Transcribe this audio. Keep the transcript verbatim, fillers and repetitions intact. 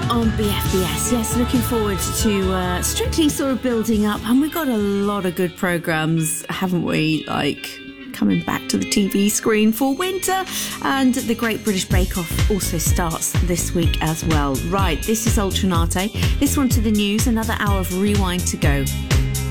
on B F B S. Yes, looking forward to uh, Strictly sort of building up, and we've got a lot of good programmes, haven't we? Like coming back to the T V screen for winter, and the Great British Bake Off also starts this week as well. Right, this is Ultranate. This one to the news, another hour of Rewind to go.